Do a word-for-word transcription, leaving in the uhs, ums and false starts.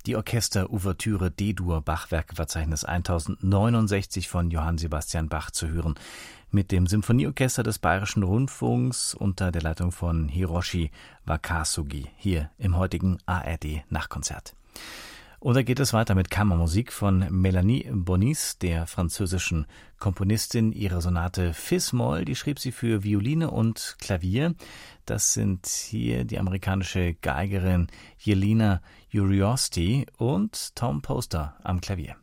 Die Orchester-Ouvertüre D-Dur Bachwerkeverzeichnis tausendneunundsechzig von Johann Sebastian Bach zu hören. Mit dem Symphonieorchester des Bayerischen Rundfunks unter der Leitung von Hiroshi Wakasugi hier im heutigen A R D-Nachtkonzert. Und da geht es weiter mit Kammermusik von Melanie Bonis, der französischen Komponistin. Ihre Sonate Fis-Moll, die schrieb sie für Violine und Klavier. Das sind hier die amerikanische Geigerin Jelena Uriosti und Tom Poster am Klavier.